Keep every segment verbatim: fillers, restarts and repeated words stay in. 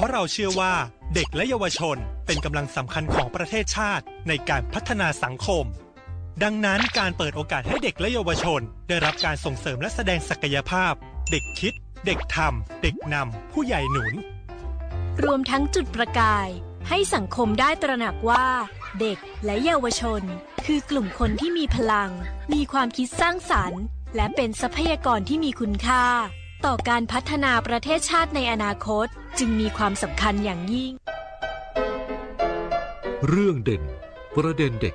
ราะเราเชื่อว่าเด็กและเยาวชนเป็นกำลังสำคัญของประเทศชาติในการพัฒนาสังคมดังนั้นการเปิดโอกาสให้เด็กและเยาวชนได้รับการส่งเสริมและแสดงศักยภาพเด็กคิดเด็กทำเด็กนำผู้ใหญ่หนุนรวมทั้งจุดประกายให้สังคมได้ตระหนักว่าเด็กและเยาวชนคือกลุ่มคนที่มีพลังมีความคิดสร้างสรรค์และเป็นทรัพยากรที่มีคุณค่าต่อการพัฒนาประเทศชาติในอนาคตจึงมีความสำคัญอย่างยิ่งเรื่องเด่นประเด็นเด็ก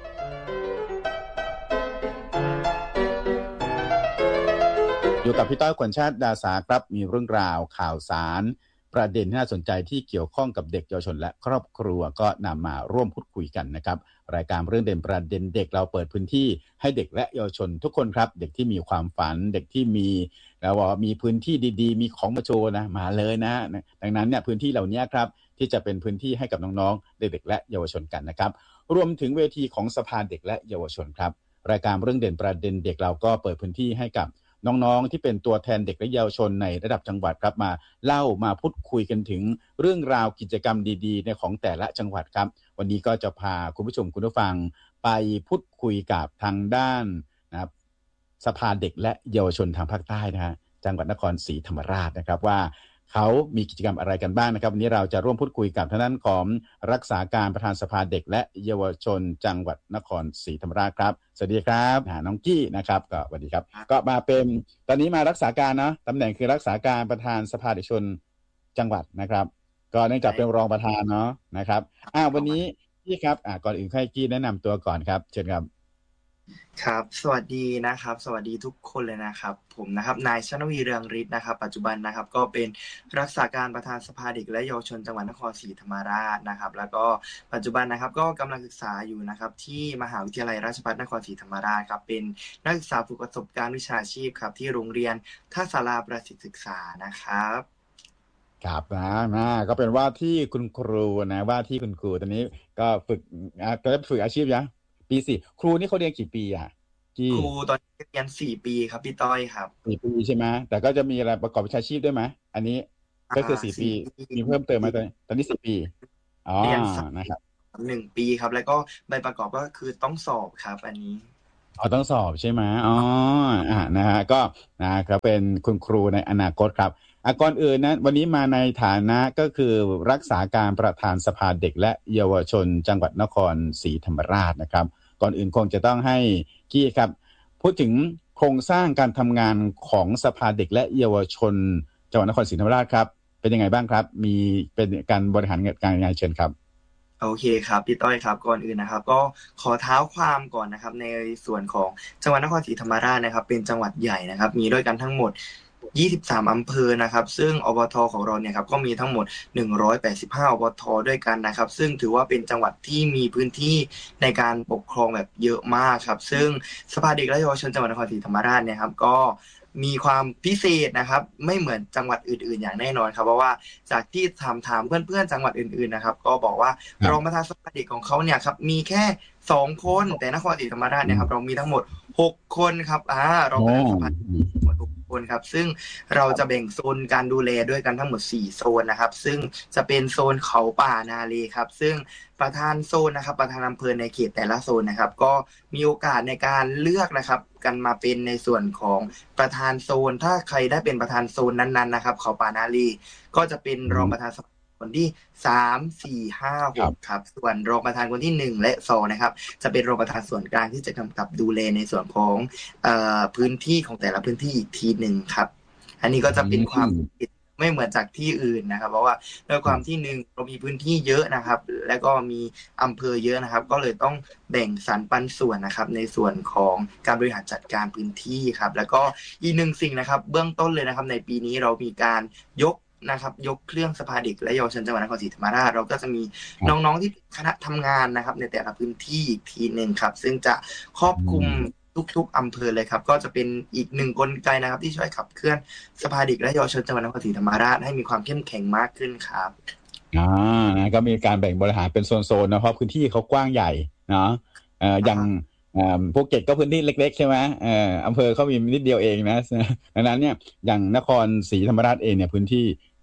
อยู่กับพี่ต้อยขวัญชาติดาสาครับมีเรื่องราวข่าวสารประเด็นที่น่าสนใจที่เกี่ยวข้องกับเด็กเยาวชนและครอบครัวก็นำมาร่วมพูดคุยกันนะครับรายการเรื่องเด่นประเด็นเด็กเราเปิดพื้นที่ให้เด็กและเยาวชนทุกคนครับเด็กที่มีความฝันเด็กที่มีแล้วว่ามีพื้นที่ดีๆมีของมาโชว์นะมาเลยนะดังนั้นเนี่ยพื้นที่เหล่านี้ครับที่จะเป็นพื้นที่ให้กับน้องๆเด็กๆและเยาวชนกันนะครับรวมถึงเวทีของสภาเด็กและเยาวชนครับรายการเรื่องเด่นประเด็นเด็กเราก็เปิดพื้นที่ให้กับน้องๆที่เป็นตัวแทนเด็กและเยาวชนในระดับจังหวัดครับมาเล่ามาพูดคุยกันถึงเรื่องราวกิจกรรมดีๆในของแต่ละจังหวัดครับวันนี้ก็จะพาคุณผู้ชมคุณผู้ฟังไปพูดคุยกับทางด้านนะครับสภาเด็กและเยาวชนทางภาคใต้นะฮะจังหวัดนครศรีธรรมราชนะครับว่าเขามีกิจกรรมอะไรกันบ้างนะครับวันนี้เราจะร่วมพูดคุยกับทางด้านของรักษาการประธานสภาเด็กและเยาวชนจังหวัดนครศรีธรรมราชครับสวัสดีครับน้องกี้นะครับก็สวัสดีครับก็มาเป็นตอนนี้มารักษาการเนาะตำแหน่งคือรักษาการประธานสภาเด็กชนจังหวัดนะครับก็เนื่องจากเป็นรองประธานเนาะนะครับอ่าวันนี้พี่ครับอ่าก่อนอื่นให้กี้แนะนำตัวก่อนครับเชิญครับครับสวัสดีนะครับสวัสดีทุกคนเลยนะครับผมนะครับนายชนวีเรืองฤทธิ์นะครับปัจจุบันนะครับก็เป็นรักษาการประธานสภาเด็กและเยาวชนจังหวัดนครศรีธรรมราชนะครับแล้วก็ปัจจุบันนะครับก็กำลังศึกษาอยู่นะครับที่มหาวิทยาลัยราชภัฏนครศรีธรรมราชครับเป็นนักศึกษาฝึกประสบการณ์วิชาชีพครับที่โรงเรียนท่าศาลาประสิทธิศึกษานะครับครับนะนะก็เป็นว่าที่คุณครูนะว่าที่คุณครูตอนนี้ก็ฝึกอ่าก็ฝึกอาชีพยังปีสี่ครูนี่เขาเรียนกี่ปีอ่ะครูตอนนี้เรียนสี่ปีครับพี่ต้อยครับสี่ปีใช่ไหมแต่ก็จะมีอะไรประกอบวิชาชีพด้วยไหมอันนี้ก็คือสี่ปีมีเพิ่มเติมมาตอนนี้ตอนนี้สี่ปีอ๋อนะครับหนึ่งปีครับแล้วก็ใบประกอบก็คือต้องสอบครับอันนี้อ๋อต้องสอบใช่ไหมอ๋ออ่านะฮะก็นะครับเป็นคุณครูในอนาคตครับอ่ะก่อนอื่นนะวันนี้มาในฐานะก็คือรักษาการประธานสภาเด็กและเยาวชนจังหวัดนครศรีธรรมราชนะครับก่อนอื่นคงจะต้องให้กี้ครับพูดถึงโครงสร้างการทำงานของสภาเด็กและเยาวชนจังหวัดนครศรีธรรมราชครับเป็นยังไงบ้างครับมีเป็นการบริหารการงานเชิญครับโอเคครับพี่ต้อยครับก่อนอื่นนะครับก็ขอเท้าความก่อนนะครับในส่วนของจังหวัดนครศรีธรรมราชนะครับเป็นจังหวัดใหญ่นะครับมีด้วยกันทั้งหมดยี่สิบสามอำเภอนะครับซึ่งอบท.ของเราเนี่ยครับก็มีทั้งหมดหนึ่งร้อยแปดสิบห้าอบท.ด้วยกันนะครับซึ่งถือว่าเป็นจังหวัดที่มีพื้นที่ในการปกครองแบบเยอะมากครับซึ่งสภาเด็กและเยาวชนจังหวัดนครศรีธรรมราชเนี่ยครับก็มีความพิเศษนะครับไม่เหมือนจังหวัดอื่นๆอย่างแน่นอนครับเพราะว่าจากที่ถามถามเพื่อนๆจังหวัดอื่นๆนะครับก็บอกว่ารองประธานสภาเด็กของเขาเนี่ยครับมีแค่สองคนแต่นครศรีธรรมราชเนี่ยครับเรามีทั้งหมดหกคนครับอ่ารองประธานสภาหมดหกคนครับซึ่งเราจะแบ่งโซนการดูแลด้วยกันทั้งหมดสี่โซนนะครับซึ่งจะเป็นโซนเขาป่านาเลครับซึ่งประธานโซนนะครับประธานอำเภอในเขตแต่ละโซนนะครับก็มีโอกาสในการเลือกนะครับกันมาเป็นในส่วนของประธานโซนถ้าใครได้เป็นประธานโซนนั้นๆนะครับเขาป่านาเลก็จะเป็นรองประธานคนที่สาม สี่ ห้า หกครับส่วนรองประธานคนที่หนึ่งและสองนะครับจะเป็นรองประธานส่วนกลางที่จะกำกับดูแลในส่วนของเอ่อพื้นที่ของแต่ละพื้นที่อีกทีนึงครับอันนี้ก็จะเป็นความไม่เหมือนจากที่อื่นนะครับเพราะว่าด้วยความที่หนึ่งเรามีพื้นที่เยอะนะครับแล้วก็มีอำเภอเยอะนะครับก็เลยต้องแบ่งสรรปันส่วนนะครับในส่วนของการบริหารจัดการพื้นที่ครับแล้วก็อีกหนึ่งสิ่งนะครับเบื้องต้นเลยนะครับในปีนี้เรามีการยกนะครับยกเครื่องสภาเด็กและเยาวชนจังหวัดนครศรีธรรมราชเราก็จะมีน้องๆที่คณะทำงานนะครับในแต่ละพื้นที่อีกทีนึงครับซึ่งจะครอบคลุมทุกๆอำเภอเลยครับก็จะเป็นอีกหนึ่งกลไกนะครับที่ช่วยขับเคลื่อนสภาเด็กและเยาวชนจังหวัดนครศรีธรรมราชให้มีความเข้มแข็งมากขึ้นครับอ่านะก็มีการแบ่งบริหารเป็นโซนๆนะเพราะพื้นที่เขากว้างใหญ่เนาะเอ่ออย่างภูเก็ตก็พื้นที่เล็กๆใช่ไหมเอ่ออำเภอเขามีนิดเดียวเองนะดังนั้นเนี่ยอย่างนครศรีธรรมราชเองเนี่ยพื้นที่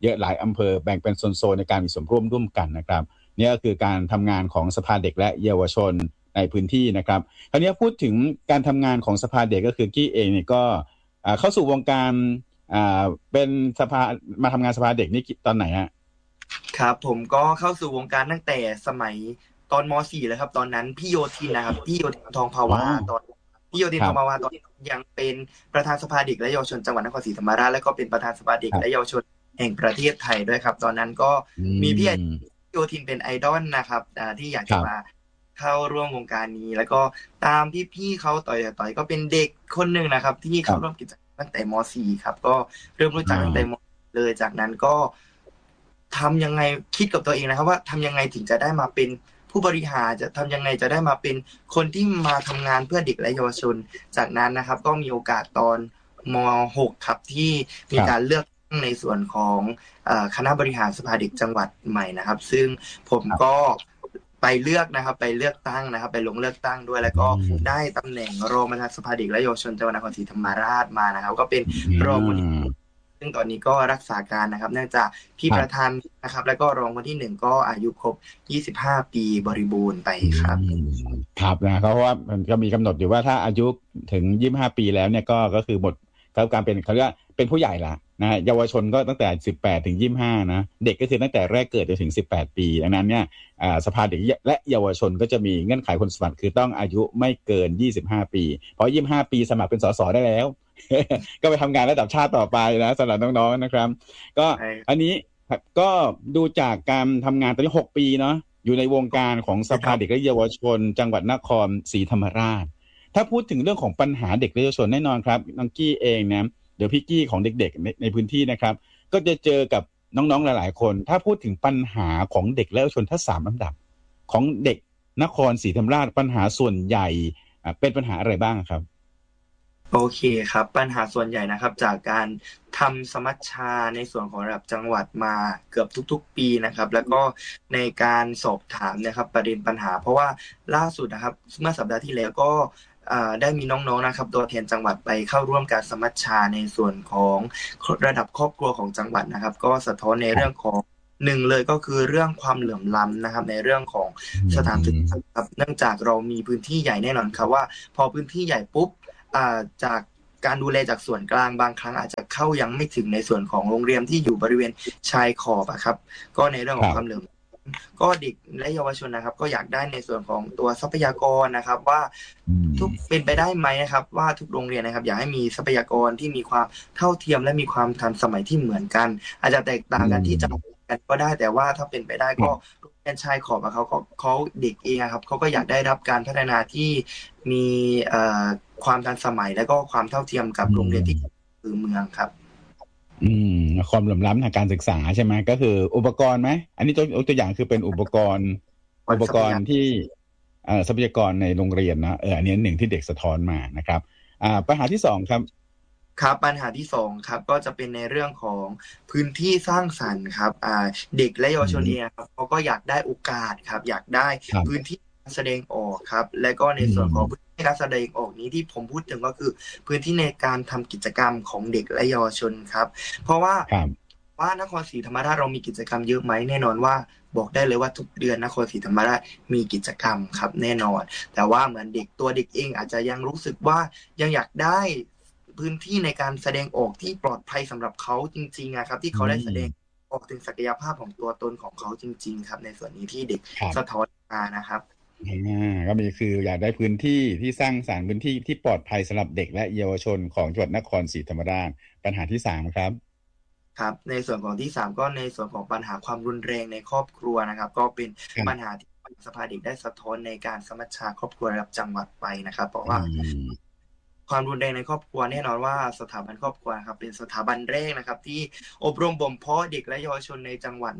เยอะหลายอำเภอแบ่งเป็นโซนๆในการมีส่วนร่วมร่วมกันนะครับนี่ก็คือการทำงานของสภาเด็กและเยาวชนในพื้นที่นะครับคราวนี้พูดถึงการทำงานของสภาเด็กก็คือกี้เองเนี่ยก็เข้าสู่วงการเป็นสภามาทำงานสภาเด็กนี่ตอนไหนฮะครับผมก็เข้าสู่วงการตั้งแต่สมัยตอนม .สี่ แล้วครับตอนนั้นพี่โยธินนะครับพี่โยธินทองภาวาตอนพี่โยธินทองภาวาตอนยังเป็นประธานสภาเด็กและเยาวชนจังหวัดนครศรีธรรมราชและก็เป็นประธานสภาเด็กและเยาวชนแห่งประเทศไทยด้วยครับตอนนั้นก็มีพี่โยธินเป็นไอดอลนะครับที่อยากจะมาเข้าร่วมวงการนี้แล้วก็ตามพี่ๆเขาต่อยต่อยก็เป็นเด็กคนหนึ่งนะครับที่เข้าร่วมกิจกรรมตั้งแต่ม .สี่ ครับก็เริ่มรู้จักตั้งแต่ม .เลยจากนั้นก็ทำยังไงคิดกับตัวเองนะครับว่าทำยังไงถึงจะได้มาเป็นผู้บริหารจะทำยังไงจะได้มาเป็นคนที่มาทำงานเพื่อเด็กและเยาวชนจากนั้นนะครับก็มีโอกาสตอนม หก ครับที่มีการเลือกในส่วนของคณะบริหารสภาเด็กจังหวัดใหม่นะครับซึ่งผมก็ไปเลือกนะครับไปเลือกตั้งนะครับไปลงเลือกตั้งด้วยแล้วก็ได้ตำแหน่งรองประธานสภาเด็กและเยาวชนจังหวัดนครศรีธรรมราชมานะครับก็เป็นรองคนซึ่งตอนนี้ก็รักษาการนะครับเนื่องจากพี่ประธานนะครับแล้วก็รองคนที่หนึ่งก็อายุครบยี่สิบห้าปีบริบูรณ์ไปครับครับนะเพราะว่ามันก็มีกำหนดอยู่ว่าถ้าอายุถึงยี่สิบห้าปีแล้วเนี่ยก็ก็คือหมดการเป็นเขาเรียกเป็นผู้ใหญ่ละนะฮะเยาวชนก็ตั้งแต่สิบแปดถึงยี่สิบห้านะเด็กก็คือตั้งแต่แรกเกิดจนถึงสิบแปดปีดังนั้นเนี่ยสภาเด็กและเยาวชนก็จะมีเงื่อนไขคุณสมบัติคือต้องอายุไม่เกินยี่สิบห้าปีเพราะยี่สิบห้าปีสมัครเป็นสสได้แล้ว ก็ไปทำงานระดับชาติต่อไปนะสำหรับน้องๆนะครับก็อันนี้ก็ดูจากการทำงานตอนนี้หกปีเนาะอยู่ในวงการของสภาเด็กและเยาวชนจังหวัดนครศรีธรรมราชถ้าพูดถึงเรื่องของปัญหาเด็กและเยาวชนแน่นอนครับน้องกี้เองนะเดี๋ยวพี่กี้ของเด็กๆในในพื้นที่นะครับก็จะเจอกับน้องๆหลายๆคนถ้าพูดถึงปัญหาของเด็กและเยาวชนถ้าสามลำดับของเด็กนครศรีธรรมราชปัญหาส่วนใหญ่เป็นปัญหาอะไรบ้างครับโอเคครับปัญหาส่วนใหญ่นะครับจากการทำสมัชชาในส่วนของระดับจังหวัดมาเกือบทุกๆปีนะครับแล้วก็ในการสอบถามนะครับประเด็นปัญหาเพราะว่าล่าสุดนะครับเมื่อสัปดาห์ที่แล้วก็ได้มีน้องๆนะครับตัวแทนจังหวัดไปเข้าร่วมการสมัชชาในส่วนของระดับครอบครัวของจังหวัดนะครับก็สะท้อนในเรื่องของหนึ่งเลยก็คือเรื่องความเหลื่อมล้ำนะครับในเรื่องของสถานศึกษาครับเนื่องจากเรามีพื้นที่ใหญ่แน่นอนครับว่าพอพื้นที่ใหญ่ปุ๊บจากการดูแลจากส่วนกลางบางครั้งอาจจะเข้ายังไม่ถึงในส่วนของโรงเรียนที่อยู่บริเวณชายขอบครับก็ในเรื่องของความเหลื่อมก็เด็กและเยาวชนนะครับก็อยากได้ในส่วนของตัวทรัพยากรนะครับว่าทุกเป็นไปได้ไหมนะครับว่าทุกโรงเรียนนะครับอยากให้มีทรัพยากรที่มีความเท่าเทียมและมีความทันสมัยที่เหมือนกันอาจจะแตกต่างกันที่จะกันก็ได้แต่ว่าถ้าเป็นไปได้ก็โรงเรียนชายขอบเขาเขาเด็กเองครับเขาก็อยากได้รับการพัฒนาที่มีความทันสมัยและก็ความเท่าเทียมกับโรงเรียนที่คือเมืองครับอืมความเหลื่อมล้ำทางการศึกษาใช่ไหมก็คืออุปกรณ์ไหมอันนี้ตัวตัวอย่างคือเป็นอุปกรณ์อุปกรณ์ที่ทรัพยากรในโรงเรียนนะเอออันนี้หนึ่งที่เด็กสะท้อนมานะครับอ่าปัญหาที่สองครับครับปัญหาที่สองครับก็จะเป็นในเรื่องของพื้นที่สร้างสรรค์ครับอ่าเด็กและเยาวชนเองครับเขาก็อยากได้โอกาสครับอยากได้พื้นที่แสดงออกครับและก็ในส่วนของพื้นที่การแสดงออกนี้ที่ผมพูดถึงก็คือพื้นที่ในการทำกิจกรรมของเด็กและเยาวชนครับเพราะว่าว่านครศรีธรรมราชเรามีกิจกรรมเยอะไหมแน่นอนว่าบอกได้เลยว่าทุกเดือนนครศรีธรรมราชมีกิจกรรมครับแน่นอนแต่ว่าเหมือนเด็กตัวเด็กเองอาจจะยังรู้สึกว่ายังอยากได้พื้นที่ในการแสดงออกที่ปลอดภัยสำหรับเขาจริงๆนะครับที่เขาได้แสดงออกถึงศักยภาพของตัวตนของเขาจริงๆครับในส่วนนี้ที่เด็กสะท้อนมานะครับก็มีคืออยากได้พื้นที่ที่สร้างสรรค์พื้นที่ที่ปลอดภัยสำหรับเด็กและเยาวชนของจังหวัดนครศรีธรรมราชปัญหาที่สามครับครับในส่วนของที่สามก็ในส่วนของปัญหาความรุนแรงในครอบครัวนะครับก็เป็นปัญหาที่สภาเด็กได้สะท้อนในการสมัชชาครอบครัวระดับจังหวัดไปนะครับเพราะว่าความรุนแรงในครอบครัวแน่นอนว่าสถาบันครอบครัวครับเป็นสถาบันแรกนะครับที่อบรมบ่มเพาะเด็กและเยาวชนในจังหวัด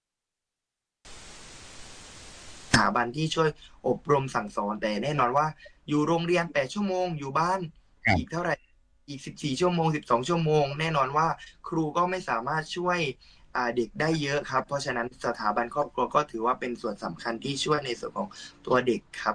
สถาบันที่ช่วยอบรมสั่งสอนแต่แน่นอนว่าอยู่โรงเรียนแปดชั่วโมงอยู่บ้านอีกเท่าไหร่อีกสิบสี่ชั่วโมงสิบสองชั่วโมงแน่นอนว่าครูก็ไม่สามารถช่วยเด็กได้เยอะครับเพราะฉะนั้นสถาบันครอบครัวก็ถือว่าเป็นส่วนสำคัญที่ช่วยในส่วนของตัวเด็กครับ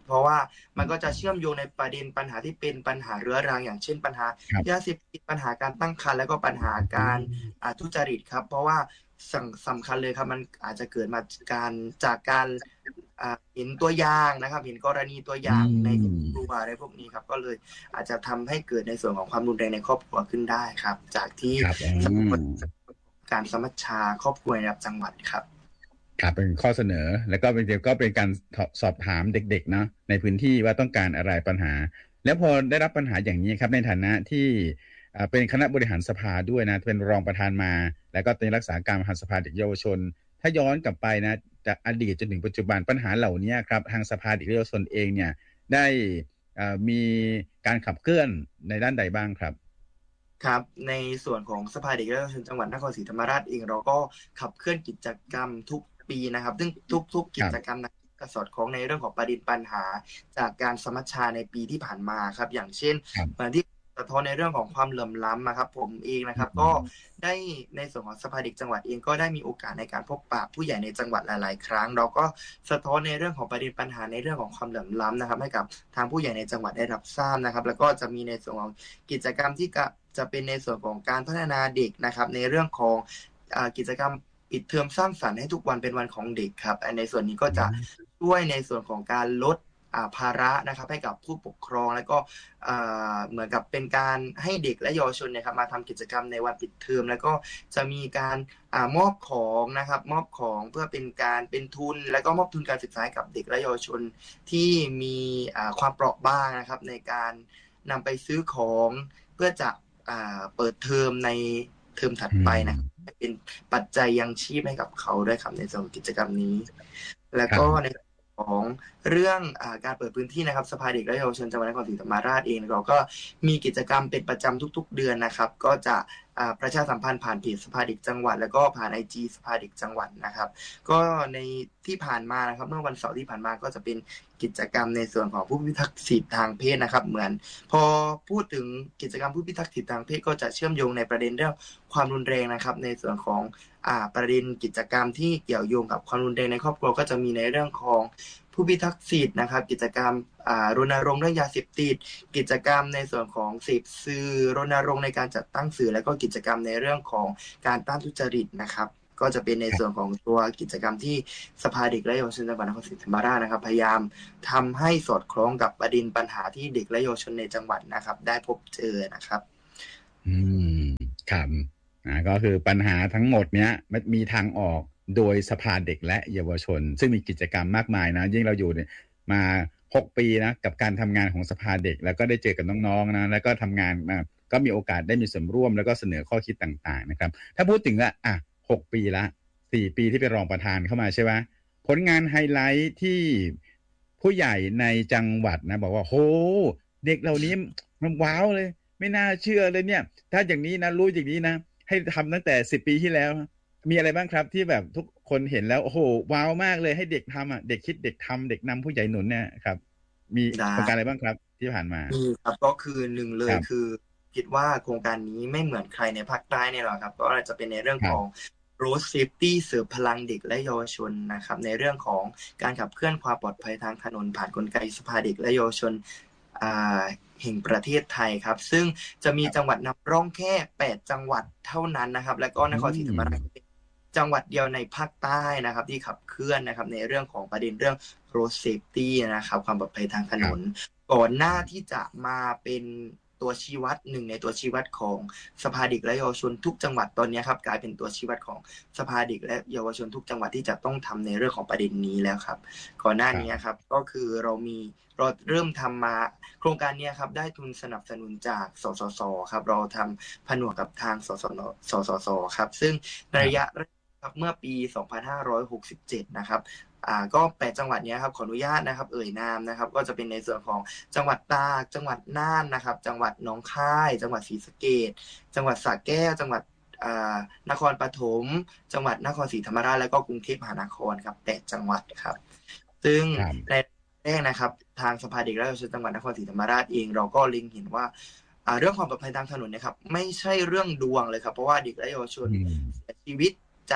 เพราะว่ามันก็จะเชื่อมโยงในประเด็นปัญหาที่เป็นปัญหาเรื้อรังอย่างเช่นปัญหายาเสพติดปัญหาการตั้งครรภ์แล้วก็ปัญหาการทุจริตครับเพราะว่าสำคัญเลยครับมันอาจจะเกิดมาการจากการเห็นตัวอย่างนะครับเห็นกรณีตัวอย่างในครอบครัวอะไรพวกนี้ครับก็เลยอาจจะทำให้เกิดในส่วนของความรุนแรงในครอบครัวขึ้นได้ครับจากที่การสมัชชาครอบครัวในระดับจังหวัดครับครับเป็นข้อเสนอแล้วก็เป็นเดียวก็เป็นการสอบถามเด็กๆเนาะในพื้นที่ว่าต้องการอะไรปัญหาแล้วพอได้รับปัญหาอย่างนี้ครับในฐานะที่เป็นคณะบริหารสภาด้วยนะเป็นรองประธานมาแล้วก็เป็นรักษาการประธานสภาเด็กเยาวชนถ้าย้อนกลับไปนะจากอดีตจนถึงปัจจุบันปัญหาเหล่านี้ครับทางสภาเด็กเยาวชนเองเนี่ยได้มีการขับเคลื่อนในด้านใดบ้างครับครับในส่วนของสภาเด็กและเยาวชนจังหวัดนครศรีธรรมราชเองเราก็ขับเคลื่อนกิจกรรมทุกปีนะครับซึ่งทุกๆกิจกรรมนั้นก็สอดคล้องในเรื่องของประเด็นปัญหาจากการสมัชชาในปีที่ผ่านมาครับอย่างเช่นมาที่สะท้อนในเรื่องของความเหลื่อมล้ำนะครับผมเองนะครับก็ได้ในส่วนของสภาเด็กจังหวัดเองก็ได้มีโอกาสในการพบปะผู้ใหญ่ในจังหวัดหลายๆครั้งเราก็สะท้อนในเรื่องของประเด็นปัญหาในเรื่องของความเหลื่อมล้ำนะครับให้กับทางผู้ใหญ่ในจังหวัดได้รับทราบนะครับแล้วก็จะมีในส่วนของกิจกรรมที่จะเป็นในส่วนของการพัฒนาเด็กนะครับในเรื่องของกิจกรรมปิดเทอมสร้างสรรค์ให้ทุกวันเป็นวันของเด็กครับในส่วนนี้ก็จะช่วยในส่วนของการลดภาระนะครับให้กับผู้ปกครองแล้วก็เหมือนกับเป็นการให้เด็กและเยาวชนเนี่ยครับมาทำกิจกรรมในวันปิดเทอมแล้วก็จะมีการมอบของนะครับมอบของเพื่อเป็นการเป็นทุนแล้วก็มอบทุนการศึกษาให้กับเด็กและเยาวชนที่มีความเปราะบางนะครับในการนำไปซื้อของเพื่อจะเปิดเทอมในเทอมถัดไปนะเป็นปัจจัยยังชีพให้กับเขาด้วยครับในส่วนกิจกรรมนี้แล้วก็ในของเรื่องอ่าการเปิดพื้นที่นะครับสภาเด็กและเยาวชนจังหวัดนครศรีธรรมราชเองเราก็มีกิจกรรมเป็นประจำทุกๆเดือนนะครับก็จะอ่าประชาสัมพันธ์ผ่านเพจสภาเด็กจังหวัดแล้วก็ผ่าน ไอ จี สภาเด็กจังหวัดนะครับก็ในที่ผ่านมานะครับเมื่อวันเสาร์ที่ผ่านมาก็จะเป็นกิจกรรมในส่วนของผู้พิทักษ์สิทธิทางเพศนะครับเหมือนพอพูดถึงกิจกรรมผู้พิทักษ์สิทธิทางเพศก็จะเชื่อมโยงในประเด็นเรื่องความรุนแรงนะครับในส่วนของอ่าประเด็นกิจกรรมที่เกี่ยวโยงกับความรุนแรงในครอบครัวก็จะมีในเรื่องของผู้พิทักษ์สิทธิ์นะครับกิจกรรมรณรงค์เรื่องยาเสพติดกิจกรรมในส่วนของเสพสื่อรณรงค์ในการจัดตั้งสื่อและก็กิจกรรมในเรื่องของการต้านทุจริตนะครับก็จะเป็นในส่วนของตัวกิจกรรมที่สภาเด็กและเยาวชนจังหวัดนครศรีธรรมราชนะครับพยายามทำให้สอดคล้องกับประเด็นปัญหาที่เด็กและเยาวชนในจังหวัดนะครับได้พบเจอนะครับอืมครับอ่าก็คือปัญหาทั้งหมดเนี้ยมันมีทางออกโดยสภาเด็กและเยาวชนซึ่งมีกิจกรรมมากมายนะยิ่งเราอยู่เนี่ยมาหกปีนะกับการทำงานของสภาเด็กแล้วก็ได้เจอกับน้องๆนะแล้วก็ทำงานนะก็มีโอกาสได้มีส่วนร่วมแล้วก็เสนอข้อคิดต่างๆนะครับถ้าพูดถึงละอ่ะหกปีละสี่ปีที่เป็นรองประธานเข้ามาใช่ไหมผลงานไฮไลท์ที่ผู้ใหญ่ในจังหวัดนะบอกว่าโหเด็กเหล่านี้มันว้าวเลยไม่น่าเชื่อเลยเนี่ยถ้าอย่างนี้นะรู้อย่างนี้นะให้ทำตั้งแต่สิบปีที่แล้วมีอะไรบ้างครับที่แบบทุกคนเห็นแล้วโอ้โหว้าวมากเลยให้เด็กทำอ่ะเด็กคิดเด็กทำเด็กนำผู้ใหญ่หนุนเนี่ยครับมีโครงการอะไรบ้างครับที่ผ่านมามีครับก็คือหนึ่งเลยคือคิดว่าโครงการนี้ไม่เหมือนใครในภาคใต้เนี่ยหรอกครับก็อาจจะเป็นในเรื่องของ Road Safety เสริมพลังเด็กและเยาวชนนะครับในเรื่องของการขับเคลื่อนความปลอดภัยทางถนนผ่านกลไกสภาเด็กและเยาวชนแห่งประเทศไทยครับซึ่งจะมีจังหวัดนำร่องแค่แปดจังหวัดเท่านั้นนะครับและก็นครศรีธรรมราชจังหวัดเดียวในภาคใต้นะครับที่ขับเคลื่อนนะครับในเรื่องของประเด็นเรื่อง Road Safety นะครับความปลอดภัยทางถนนก่อนหน้าที่จะมาเป็นตัวชี้วัดหนึ่งในตัวชี้วัดของสภาเด็กและเยาวชนทุกจังหวัดตอนนี้ครับกลายเป็นตัวชี้วัดของสภาเด็กและเยาวชนทุกจังหวัดที่จะต้องทำในเรื่องของประเด็นนี้แล้วครับก่อนหน้านี้ครับก็คือเรามีเราเริ่มทำมาโครงการนี้ครับได้ทุนสนับสนุนจากสสสครับเราทำผนวกกับทางสสนสสสครับซึ่งในระยะครับเมื่อปีสองพันห้าร้อยหกสิบเจ็ดนะครับอ่าก็แปดจังหวัดนี้ครับขออนุญาตนะครับเอ่ยนามนะครับก็จะเป็นในส่วนของจังหวัดตากจังหวัดน่านนะครับจังหวัดหนองคายจังหวัดศรีสะเกษจังหวัดสระแก้วจังหวัดอ่านครปฐมจังหวัดนครศรีธรรมราชและก็กรุงเทพมหานครครับแปดจังหวัดครับซึ่งในแรกนะครับทางสภาเด็กและเยาวชนจังหวัดนครศรีธรรมราชเองเราก็เล็งเห็นว่าอ่าเรื่องความปลอดภัยทางถนนนะครับไม่ใช่เรื่องดวงเลยครับเพราะว่าเด็กและเยาวชนเสียชีวิตจาก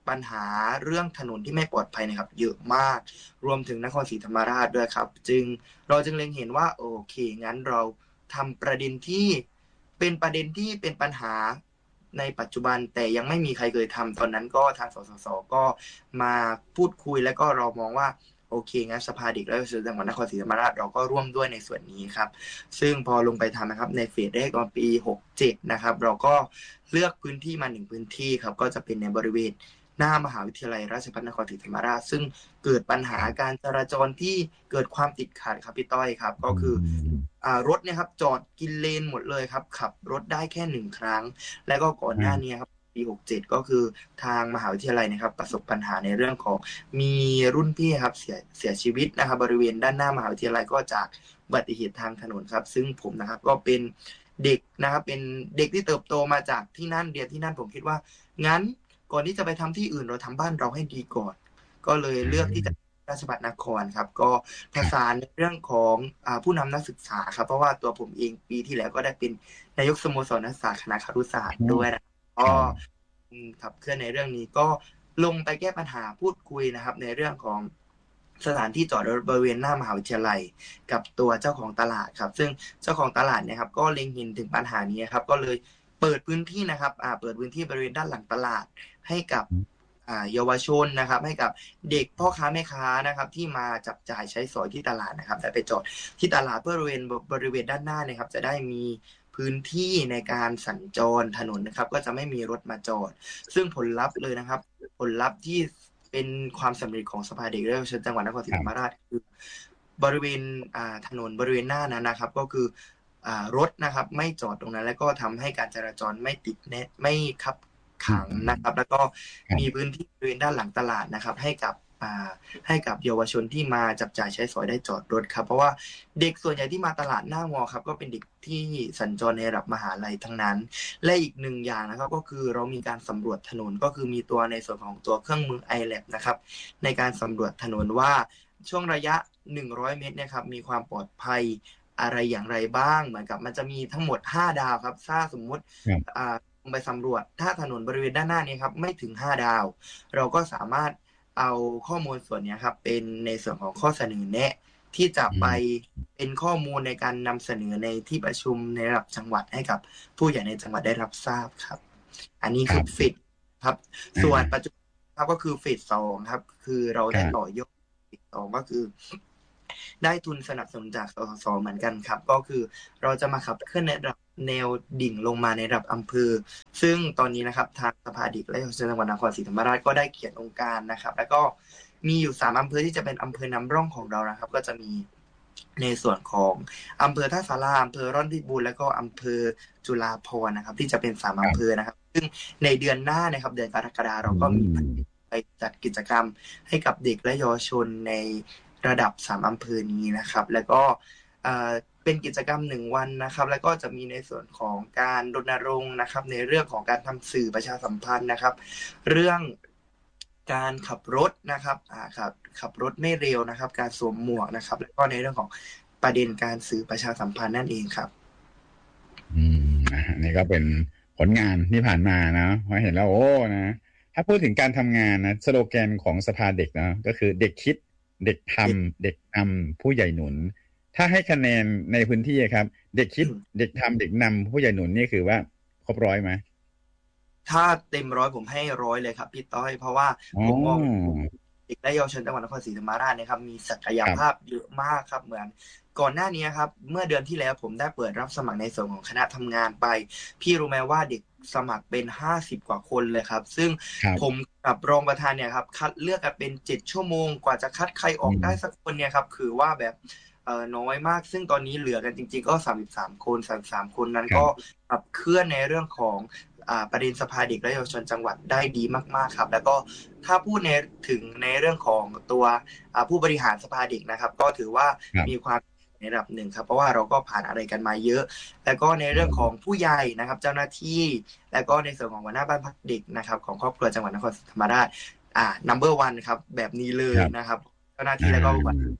ปัญหาเรื่องถนนที่ไม่ปลอดภัยนะครับเยอะมากรวมถึงนครศรีธรรมราชด้วยครับจึงเราจึงเล็งเห็นว่าโอเคงั้นเราทำประเด็นที่เป็นประเด็นที่เป็นปัญหาในปัจจุบันแต่ยังไม่มีใครเคยทำตอนนั้นก็ทางสสสก็มาพูดคุยแล้วก็เรามองว่าโอเคงั้นสภาเด็กและเยาวชนจังหวัดนครศรีธรรมราชเราก็ร่วมด้วยในส่วนนี้ครับซึ่งพอลงไปทำนะครับในเฟสแรกตอนปีหกเจ็ดนะครับเราก็เลือกพื้นที่มาหนึ่งพื้นที่ครับก็จะเป็นในบริเวณหน้ามหาวิทยาลัยราชภัฏนครศรีธรรมราชซึ่งเกิดปัญหาการจราจรที่เกิดความติดขัดครับพี่ต้อยครับก็คืออ่ารถเนี่ยครับจอดกินเลนหมดเลยครับขับรถได้แค่หนึ่งครั้งแล้วก็ก่อนหน้านี้ครับปีหกเจ็ดก็คือทางมหาวิทยาลัยนะครับประสบปัญหาในเรื่องของมีรุ่นพี่ครับเสียเสียชีวิตนะครับบริเวณด้านหน้ามหาวิทยาลัยก็จากอุบัติเหตุทางถนนครับซึ่งผมนะครับก็เป็นเด็กนะครับเป็นเด็กที่เติบโตมาจากที่นั่นเรียนที่นั่นผมคิดว่างั้นก่อนที่จะไปทำที่อื่นเราทำบ้านเราให้ดีก่อนก็เลยเลือกที่จะราชภัฏนครครับก็ประสานในเรื่องของอ่าผู้นำนักศึกษาครับเพราะว่าตัวผมเองปีที่แล้วก็ได้เป็นนายกสโมสรนักศึกษาคณะครุศาสตร์ด้วยนะก็ขับเคลื่อนในเรื่องนี้ก็ลงไปแก้ปัญหาพูดคุยนะครับในเรื่องของสถานที่จอดรถบริเวณหน้ามหาวิทยาลัยกับตัวเจ้าของตลาดครับซึ่งเจ้าของตลาดเนี่ยครับก็เล็งเห็นถึงปัญหานี้ครับก็เลยเปิดพื้นที่นะครับอ่าเปิดพื้นที่บริเวณด้านหลังตลาดให้กับอ่าเยาวชนนะครับให้กับเด็กพ่อค้าแม่ค้านะครับที่มาจับจ่ายใช้สอยที่ตลาดนะครับแต่ไปจอดที่ตลาดบริเวณบริเวณด้านหน้านะครับจะได้มีพื้นที่ในการสัญจรถนนนะครับก็จะไม่มีรถมาจอดซึ่งผลลัพธ์เลยนะครับผลลัพธ์ที่เป็นความสำเร็จของสภาเด็กและเยาวชนจังหวัดนครศรีธรรมราชคือบริเวณอ่าถนนบริเวณหน้านั้นนะครับก็คืออ่ารถนะครับไม่จอดตรงนั้นแล้วก็ทำให้การจราจรไม่ติดแน่ไม่คับขังนะครับแล้วก็มีพื้นที่บริเวณด้านหลังตลาดนะครับให้กับอ่าให้กับเยาวชนที่มาจับจ่ายใช้สอยได้จอดรถครับเพราะว่าเด็กส่วนใหญ่ที่มาตลาดหน้ามอครับก็เป็นเด็กที่สัญจรในระดับมหาลัยทั้งนั้นและอีกหนึ่งอย่างนะครับก็คือเรามีการสำรวจถนนก็คือมีตัวในส่วนของตัวเครื่องมือ ไอ แลบ นะครับในการสำรวจถนนว่าช่วงระยะหนึ่งร้อยเมตรนะครับมีความปลอดภัยอะไรอย่างไรบ้างเหมือนกับมันจะมีทั้งหมดห้าดาวครับถ้าสมมุติอ่าลงไปสำรวจถ้าถนนบริเวณด้านหน้านี้ครับไม่ถึงห้าดาวเราก็สามารถเอาข้อมูลส่วนนี้ครับเป็นในส่วนของข้อเสนอแนะที่จะไปเป็นข้อมูลในการนำเสนอในที่ประชุมในระดับจังหวัดให้กับผู้ใหญ่ในจังหวัดได้รับทราบครับอันนี้คือเฟสครับส่วนปัจจุบันครับก็คือเฟสสองครับคือเราได้ต่อยอดเฟสสองก็คือได้ทุนสนับสนุนจากสสสเหมือนกันครับก็คือเราจะมาขับเคลื่อนในระดับแนวดิ่งลงมาในระดับอำเภอซึ่งตอนนี้นะครับทางสภาเด็กและเยาวชนจังหวัดนครศรีธรรมราชก็ได้เขียนองค์การนะครับแล้วก็มีอยู่สามอำเภอที่จะเป็นอำเภอนำร่องของเรานะครับก็จะมีในส่วนของอำเภอท่าสาราอำเภอร่อนพิบูลและก็อำเภอจุฬาภรณ์นะครับที่จะเป็นสามอำเภอนะครับซึ่งในเดือนหน้านะครับเดือนกรกฎาคมเราก็มีไปจัดกิจกรรมให้กับเด็กและเยาวชนในระดับสามอำเภอนี้นะครับแล้วก็เป็นกิจกรรมหนึ่งวันนะครับแล้วก็จะมีในส่วนของการรณรงค์นะครับในเรื่องของการทำสื่อประชาสัมพันธ์นะครับเรื่องการขับรถนะครับอ่าขับขับรถไม่เร็วนะครับการสวมหมวกนะครับแล้วก็ในเรื่องของประเด็นการสื่อประชาสัมพันธ์นั่นเองครับอืมนี่ก็เป็นผลงานที่ผ่านมานะพอเห็นแล้วโอ้นะถ้าพูดถึงการทำงานนะสโลแกนของสภาเด็กนะก็คือเด็กคิดเด็กทำเด็กนำผู้ใหญ่หนุนถ้าให้คะแนนในพื้นที่ครับเด็กคิดเด็กทำเด็กนำผู้ใหญ่หนุนนี่คือว่าครบร้อยไหมถ้าเต็มร้อยผมให้ร้อยเลยครับพี่ต้อยเพราะว่าผมมองเด็กและเยาวชนจังหวัดนครศรีธรรมราชนะครับมีศักยภาพเยอะมากครับเหมือนก่อนหน้านี้ครับเมื่อเดือนที่แล้วผมได้เปิดรับสมัครในส่วนของคณะทำงานไปพี่รู้ไหมว่าเด็กสมัครเป็นห้าสิบกว่าคนเลยครับซึ่งผมกับรองประธานเนี่ยครับคัดเลือกกันเป็นเจ็ดชั่วโมงกว่าจะคัดใครออกได้สักคนเนี่ยครับคือว่าแบบเอ่อน้อยมากซึ่งตอนนี้เหลือกันจริงๆก็สามสิบสามคนสามสิบสามคนนั้นก็ขับเคลื่อนในเรื่องของอ่าประเด็นสภาเด็กและเยาวชนจังหวัดได้ดีมากๆครับแล้วก็ถ้าพูดในถึงในเรื่องของตัวอ่าผู้บริหารสภาเด็กนะครับก็ถือว่ามีความในระดับหนึ่งครับเพราะว่าเราก็ผ่านอะไรกันมาเยอะแล้วก็ในเรื่องของผู้ใหญ่นะครับเจ้าหน้าที่แล้วก็ในส่วนของหัวหน้าบ้านพักเด็กนะครับของครอบครัวจังหวัดนครศรีธรรมราชอ่า นัมเบอร์ วัน ครับแบบนี้เลยนะครับเจ้าหน้าที่แล้วก็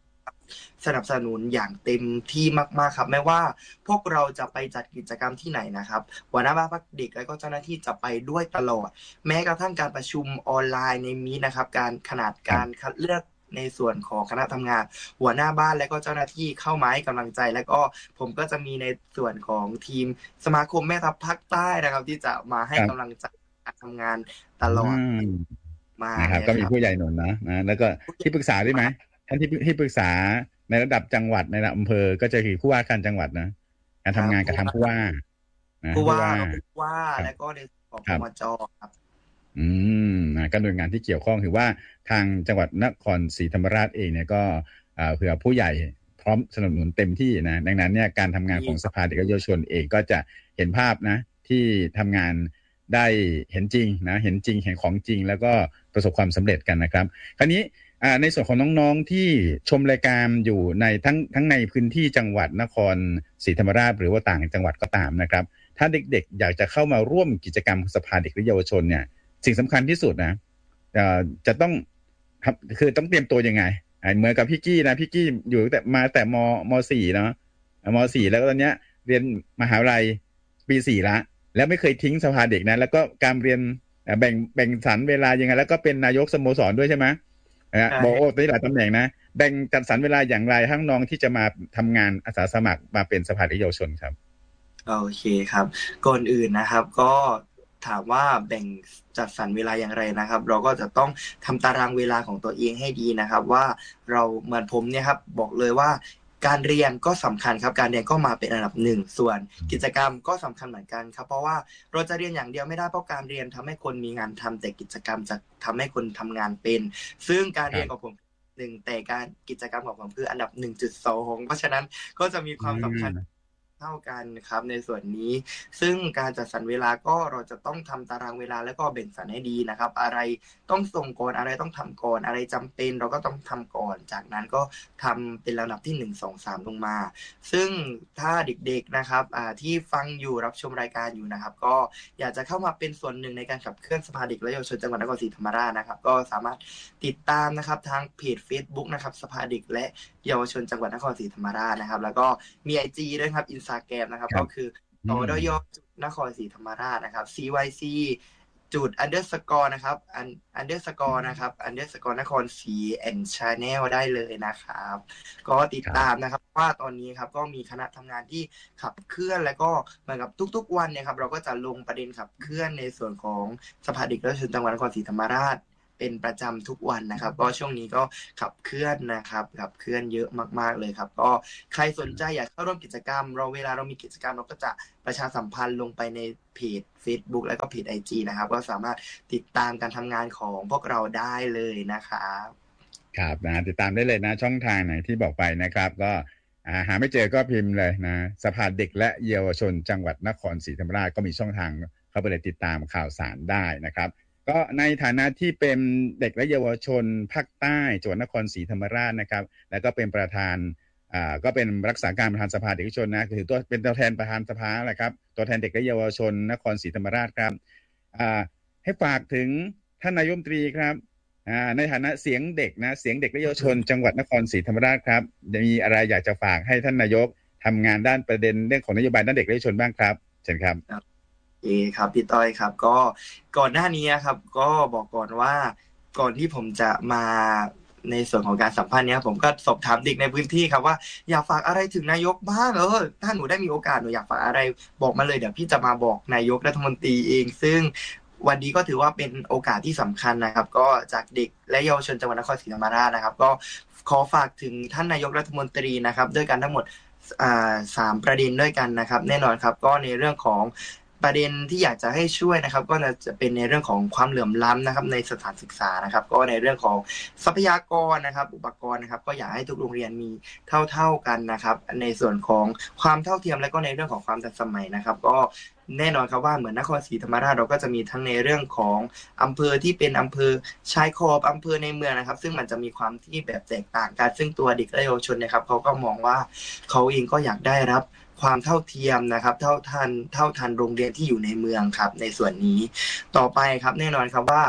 สนับสนุนอย่างเต็มที่มากๆครับไม่ว่าพวกเราจะไปจัดกิจกรรมที่ไหนนะครับหัวหน้าบ้านพักเด็กและก็เจ้าหน้าที่จะไปด้วยตลอดแม้กระทั่งการประชุมออนไลน์ในมีตนะครับการขนาดการคัดเลือกในส่วนของคณะทำงานหัวหน้าบ้านและก็เจ้าหน้าที่เข้ามาให้กำลังใจแล้วก็ผมก็จะมีในส่วนของทีมสมาคมแม่ทัพภาคใต้นะครับที่จะมาให้กำลังใจการทำงานตลอดมานะครับก็มีผู้ใหญ่หนุนนะนะแล้วก็ที่ปรึกษาได้ไหมท่านที่ที่ปรึกษาในระดับจังหวัดในระดับอำเภอก็จะคือผู้ว่าการจังหวัดนะการทำงานกับทางผู้ว่าผู้ว่าผู้ว่าแล้วก็ในของกมจ.ครับอืมก็หน่วยงานที่เกี่ยวข้องถือว่าทางจังหวัดนครศรีธรรมราชเองเนี่ยก็เผื่อผู้ใหญ่พร้อมสนับสนุนเต็มที่นะดังนั้นเนี่ยการทำงานของสภาเด็กและเยาวชนเองก็จะเห็นภาพนะที่ทำงานได้เห็นจริงนะเห็นจริงเห็นของจริงแล้วก็ประสบความสำเร็จกันนะครับคราวนี้ในส่วนของน้องๆที่ชมรายการอยู่ในทั้งทั้งในพื้นที่จังหวัดนครศรีธรรมราชหรือว่าต่างจังหวัดก็ตามนะครับถ้าเด็กๆอยากจะเข้ามาร่วมกิจกรรมสภาเด็กและเยาวชนเนี่ยสิ่งสำคัญที่สุดนะจะต้องคือต้องเตรียมตัวยังไงเหมือนกับพี่กี้นะพี่กี้อยู่แต่มาแต่มมสี่เนาะมสี่แล้วก็ตอนเนี้ยเรียนมหาวิทยาลัยปีสี่ละแล้วไม่เคยทิ้งสภาเด็กนะแล้วก็การเรียนแบ่งแบ่งสรรเวลายังไงแล้วก็เป็นนายกสโมสรด้วยใช่ไหมนะบอกโอ้ได้หลายตำแหน่งนะแบ่งจัดสรรเวลาอย่างไรทั้งน้องที่จะมาทำงานอาสาสมัครมาเป็นสภาเด็กเยาวชนครับโอเคครับก่อนอื่นนะครับก็ถามว่าแบ่งจัดสรรเวลาอย่างไรนะครับเราก็จะต้องทำตารางเวลาของตัวเองให้ดีนะครับว่าเราเหมือนผมเนี่ยครับบอกเลยว่าการเรียนก็สำคัญครับการเรียนก็มาเป็นอันดับหนึ่งส่วนกิจกรรมก็สำคัญเหมือนกันครับเพราะว่าเราจะเรียนอย่างเดียวไม่ได้เพราะการเรียนทำให้คนมีงานทำแต่กิจกรรมจะทำให้คนทำงานเป็นซึ่งการเรียนของผมหนึ่งแต่การกิจกรรมของผมคืออันดับ หนึ่งจุดสอง เพราะฉะนั้นก็จะมีความสำคัญเท่ากันครับในส่วนนี้ซึ่งการจัดสรรเวลาก็เราจะต้องทำตารางเวลาแล้วก็แบ่งสรรให้ดีนะครับอะไรต้องส่งก่อนอะไรต้องทำก่อนอะไรจำเป็นเราก็ต้องทำก่อนจากนั้นก็ทำเป็นลำดับที่หนึ่ง สอง สามลงมาซึ่งถ้าเด็กๆนะครับที่ฟังอยู่รับชมรายการอยู่นะครับก็อยากจะเข้ามาเป็นส่วนหนึ่งในการขับเคลื่อนสภาเด็กและเยาวชนจังหวัดนครศรีธรรมราชนะครับก็สามารถติดตามนะครับทางเพจ Facebook นะครับสภาเด็กและเยาวชนจังหวัดนครศรีธรรมราชนะครับแล้วก็มี ไอ จี ด้วยครับ Instagram นะครับก็คือตดยจุดนครศรีธรรมราชนะครับ ซี วาย ซี จุด underscore นะครับ underscore นะครับ underscore นครศรี and channel ได้เลยนะครับก็ติดตามนะครับว่าตอนนี้ครับก็มีคณะทำงานที่ขับเคลื่อนแล้วก็เหมือนกับทุกๆวันเนี่ยครับเราก็จะลงประเด็นขับเคลื่อนในส่วนของสภาเด็กและเยาวชนจังหวัดนครศรีธรรมราชเป็นประจำทุกวันนะครับก็ช่วงนี้ก็ขับเคลื่อนนะครับขับเคลื่อนเยอะมากๆเลยครับก็ใครสนใจอยากเข้าร่วมกิจกรรมเราเวลาเรามีกิจกรรมเราก็จะประชาสัมพันธ์ลงไปในเพจ Facebook แล้วก็เพจ ไอ จี นะครับก็สามารถติดตามการทำงานของพวกเราได้เลยนะครับครับนะติดตามได้เลยนะช่องทางไหนที่บอกไปนะครับก็หาไม่เจอก็พิมพ์เลยนะสภาเด็กและเยาวชนจังหวัดนครศรีธรรมราชก็มีช่องทางเข้าไปเลยติดตามข่าวสารได้นะครับก็ในฐานะที่เป็นเด็กและเยาวชนภาคใต้จังหวัดนครศรีธรรมราชนะครับแล้วก็เป็นประธานอ่าก็เป็นรักษาการประธานสภาเด็กและเยาวชนนะคือตัวเป็นตัวแทนประธานสภาแหละครับตัวแทนเด็กและเยาวชนนครศรีธรรมราชครับอ่าให้ฝากถึงท่านนายกรัฐมนตรีครับอ่าในฐานะเสียงเด็กนะเสียงเด็กและเยาวชนจังหวัดนครศรีธรรมราชครับมีอะไรอยากจะฝากให้ท่านนายกทำงานด้านประเด็นเรื่องของนโยบายด้านเด็กและเยาวชนบ้างครับเชิญครับเอครับพี่ต้อยครับก็ก่อนหน้านี้ครับก็บอกก่อนว่าก่อนที่ผมจะมาในส่วนของการสัมภาษณ์เนี้ยผมก็สอบถามเด็กในพื้นที่ครับว่าอยากฝากอะไรถึงนายกบ้างเออถ้าหนูได้มีโอกาสหนูอยากฝากอะไรบอกมาเลยเดี๋ยวพี่จะมาบอกนายกรัฐมนตรีเองซึ่งวันนี้ก็ถือว่าเป็นโอกาสที่สำคัญนะครับก็จากเด็กและเยาวชนจังหวัดนครศรีธรรมราชนะครับก็ขอฝากถึงท่านนายกรัฐมนตรีนะครับด้วยกันทั้งหมดอ่าสามประเด็นด้วยกันนะครับแน่นอนครับก็ในเรื่องของประเด็นที่อยากจะให้ช่วยนะครับก็จะเป็นในเรื่องของความเหลื่อมล้ำนะครับในสถานศึกษานะครับก็ในเรื่องของทรัพยากรนะครับอุปกรณ์นะครับก็อยากให้ทุกโรงเรียนมีเท่าๆกันนะครับในส่วนของความเท่าเทียมและก็ในเรื่องของความทันสมัยนะครับก็แน่นอนครับว่าเหมือนนครศรีธรรมราชเราก็จะมีทั้งในเรื่องของอำเภอที่เป็นอำเภอชายขอบอำเภอในเมืองนะครับซึ่งมันจะมีความที่แบบแตกต่างกันซึ่งตัวเด็กและเยาวชนนะครับเขาก็มองว่าเขาเองก็อยากได้รับความเท่าเทียมนะครับเท่าทันเท่าทันโรงเรียนที่อยู่ในเมืองครับในส่วนนี้ต่อไปครับแน่นอนครับว่า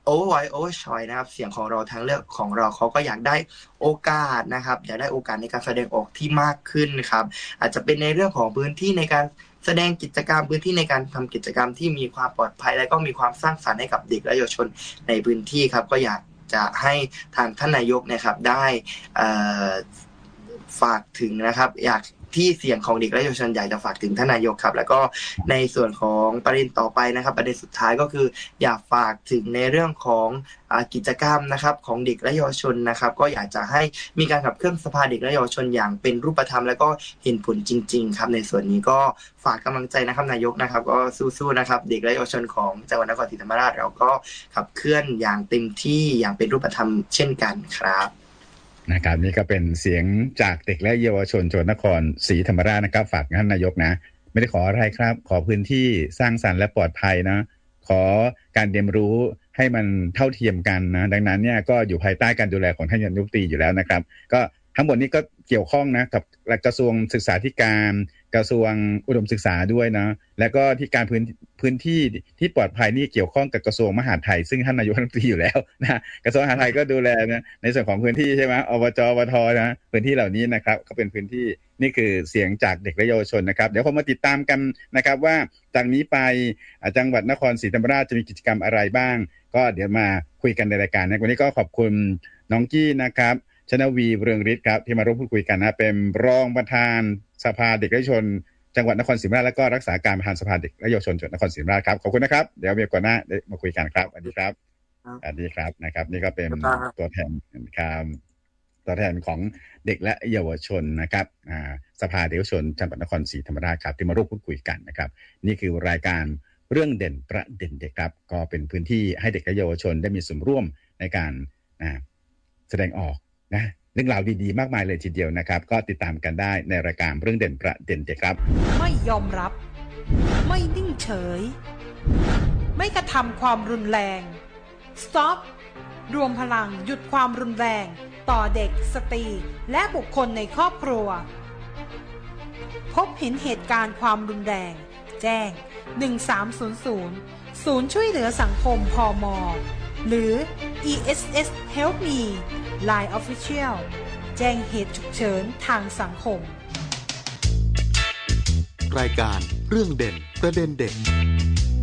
Overvoice Overchoice นะครับเสียงของเราทางเลือกของเราเขาก็อยากได้โอกาสนะครับอยากได้โอกาสในการแสดงออกที่มากขึ้นครับอาจจะเป็นในเรื่องของพื้นที่ในการแสดงกิจกรรมพื้นที่ในการทำกิจกรรมที่มีความปลอดภัยและก็มีความสร้างสรรค์ให้กับเด็กและเยาวชนในพื้นที่ครับก็อยากจะให้ทางท่านนายกนะครับได้ฝากถึงนะครับอยากที่เสียงของเด็กและเยาวชนอยากจะฝากถึงท่านนายกครับแล้วก็ในส่วนของประเด็นต่อไปนะครับประเด็นสุดท้ายก็คืออยากฝากถึงในเรื่องของกิจกรรมนะครับของเด็กและเยาวชนนะครับก็อยากจะให้มีการขับเคลื่อนสภาเด็กและเยาวชนอย่างเป็นรูปธรรมและก็เห็นผลจริงๆครับในส่วนนี้ก็ฝากกำลังใจนะครับนายกนะครับก็สู้ๆนะครับเด็กและเยาวชนของจังหวัดนครศรีธรรมราชเราก็ขับเคลื่อนอย่างเต็มที่อย่างเป็นรูปธรรมเช่นกันครับนะครับนี่ก็เป็นเสียงจากเด็กและเยาวชนจังหวัดนครศรีธรรมราชนะครับฝากท่านนายกนะไม่ได้ขออะไรครับขอพื้นที่สร้างสรรค์และปลอดภัยนะขอการเรียนรู้ให้มันเท่าเทียมกันนะดังนั้นเนี่ยก็อยู่ภายใต้การดูแลของท่านนายกรัฐมนตรีอยู่แล้วนะครับก็ทั้งหมดนี้ก็เกี่ยวข้องนะกับกระทรวงศึกษาธิการกระทรวงอุดมศึกษาด้วยนะและก็ที่การพื้นพื้นที่ที่ปลอดภัยนี่เกี่ยวข้องกับกระทรวงมหาดไทยซึ่งท่านนายกรัฐมนตรีอยู่แล้วนะกระทรวงมหาดไทยก็ดูแลนะในส่วนของพื้นที่ใช่ไหมอบจอบทนะพื้นที่เหล่านี้นะครับก็เป็นพื้นที่นี่คือเสียงจากเด็กและเยาวชนนะครับเดี๋ยวผมมาติดตามกันนะครับว่าจากนี้ไปจังหวัดนครศรีธรรมราชจะมีกิจกรรมอะไรบ้างก็เดี๋ยวมาคุยกันในรายการนะวันนี้ก็ขอบคุณน้องกี้นะครับชนวีเรืองฤทธิ์ครับที่มาร่วมพูดคุยกันนะเป็นรองประธานสภาเด็กและเยาวชนจังหวัดนครศรีธรรมราชและก็รักษาการประธานสภาเด็กและเยาวชนจังหวัดนครศรีธรรมราชครับขอบคุณนะครับเดี๋ยวมีโอกาสหน้าได้มาคุยกันครับสวัสดีครับสวัสดีครับนะครับนี่ก็เป็นตัวแทนครับตัวแทนของเด็กและเยาวชนนะครับอ่าสภาเด็กและเยาวชนจังหวัดนครศรีธรรมราชครับที่มาร่วมพูดคุยกันนะครับนี่คือรายการเรื่องเด่นประเด็นเด็กครับก็เป็นพื้นที่ให้เด็กและเยาวชนได้มีส่วนร่วมในการอ่าแสดงออกนะเรื่องราวดีๆมากมายเลยทีเดียวนะครับก็ติดตามกันได้ในรายการเรื่องเด่นประเด็นเด็กครับไม่ยอมรับไม่นิ่งเฉยไม่กระทำความรุนแรง Stop รวมพลังหยุดความรุนแรงต่อเด็กสตรีและบุคคลในครอบครัวพบเห็นเหตุการณ์ความรุนแรงแจ้งหนึ่งสามศูนย์ศูนย์ศูนย์ช่วยเหลือสังคมพม.หรือ อี เอส เอส Help Me Line Official แจ้งเหตุฉุกเฉินทางสังคมรายการเรื่องเด่นประเด็นเด็ก